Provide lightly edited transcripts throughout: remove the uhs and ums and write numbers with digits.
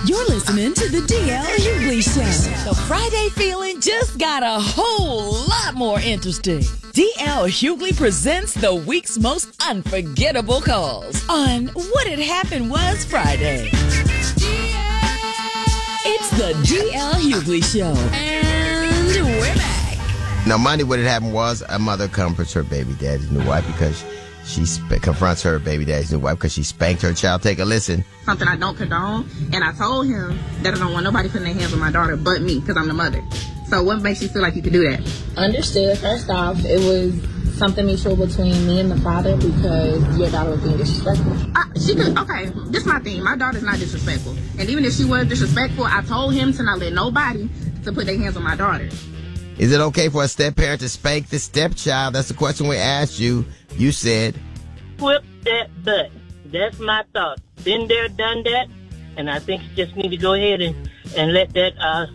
You're listening to the DL Hughley Show. The Friday feeling just got a whole lot more interesting. DL Hughley presents the week's most unforgettable calls on What Had Happened Was Friday. It's the DL Hughley Show, and we're back. Now, Monday, what had happened was a mother comforts her baby daddy's new wife because she confronts her baby daddy's new wife because she spanked her child. Take a listen. Something I don't condone, and I told him that I don't want nobody putting their hands on my daughter but me because I'm the mother. So what makes you feel like you could do that? Understood. First off, it was something mutual between me and the father because your daughter was being disrespectful. Okay, this is my thing. My daughter's not disrespectful. And even if she was disrespectful, I told him to not let nobody to put their hands on my daughter. Is it okay for a step-parent to spank the stepchild? That's the question we asked you. You said, whip that butt. That's my thought. Been there, done that. And I think you just need to go ahead and let that that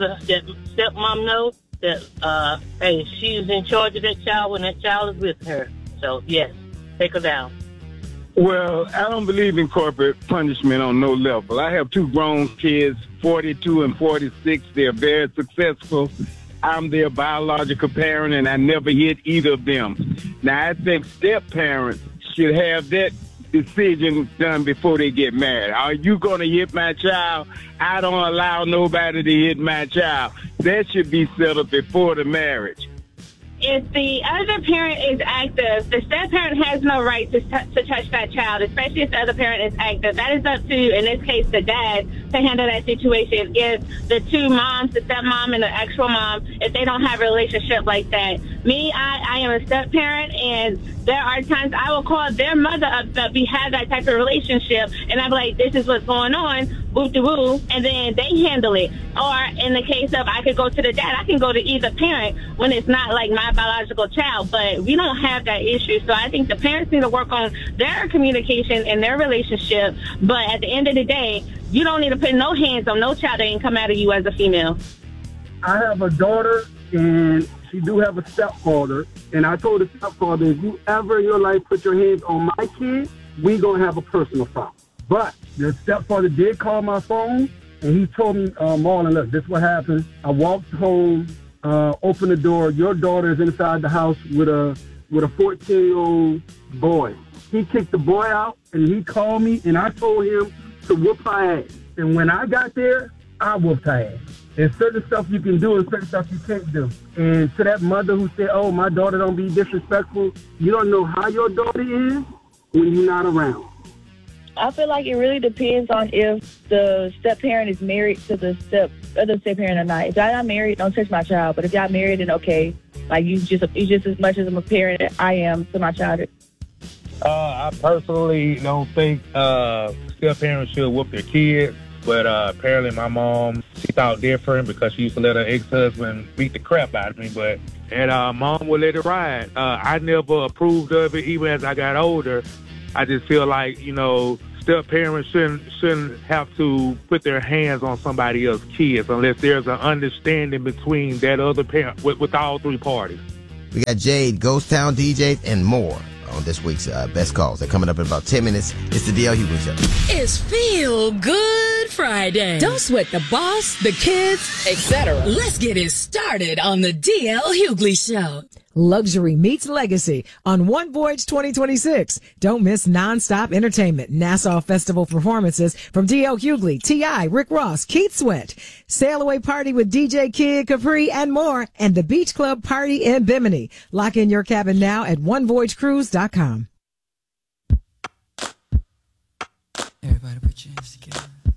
stepmom know that, hey, she's in charge of that child when that child is with her. So, yes, take her down. Well, I don't believe in corporate punishment on no level. I have two grown kids, 42 and 46. They're very successful. I'm their biological parent, and I never hit either of them. Now, I think step-parents should have that decision done before they get married. Are you going to hit my child? I don't allow nobody to hit my child. That should be settled before the marriage. If the other parent is active, the step-parent has no right to touch that child, especially if the other parent is active. That is up to, in this case, the dad to handle that situation. If the two moms, the stepmom and the actual mom, if they don't have a relationship like that. Me, I am a step-parent, and there are times I will call their mother up that we have that type of relationship, and I'm like, this is what's going on, woo-de-woo, and then they handle it. Or in the case of I could go to the dad, I can go to either parent when it's not like my biological child, but we don't have that issue. So I think the parents need to work on their communication and their relationship, but at the end of the day, you don't need to put no hands on no child that ain't come out of you as a female. I have a daughter, and she do have a stepfather, and I told the stepfather, if you ever in your life put your hands on my kid, we gonna have a personal problem. But the stepfather did call my phone, and he told me, Marlon, look, this is what happened. I walked home, opened the door. Your daughter is inside the house with a 14-year-old boy. He kicked the boy out, and he called me, and I told him to whoop her ass. And when I got there, I whooped her ass. There's certain stuff you can do and certain stuff you can't do. And to that mother who said, oh, my daughter don't be disrespectful, you don't know how your daughter is when you're not around. I feel like it really depends on if the step-parent is married to the other step-parent or not. If y'all not married, don't touch my child. But if y'all married, then okay. Like, you just as much as I'm a parent as I am to my child. I personally don't think step-parents should whoop their kids. But apparently my mom, she thought different because she used to let her ex-husband beat the crap out of me. And mom would let it ride. I never approved of it, even as I got older. I just feel like, step-parents shouldn't have to put their hands on somebody else's kids unless there's an understanding between that other parent with all three parties. We got Jade, Ghost Town DJs, and more on this week's Best Calls. They're coming up in about 10 minutes. It's the DL Hughley Show. It's Feel Good Friday. Don't sweat the boss, the kids, etc. Let's get it started on the DL Hughley Show. Luxury meets legacy on One Voyage 2026. Don't miss non-stop entertainment, Nassau Festival performances from D.L. Hughley, T.I., Rick Ross, Keith Sweat, Sail Away Party with DJ Kid Capri, and more, and the Beach Club Party in Bimini. Lock in your cabin now at onevoyagecruise.com. Everybody put your hands together.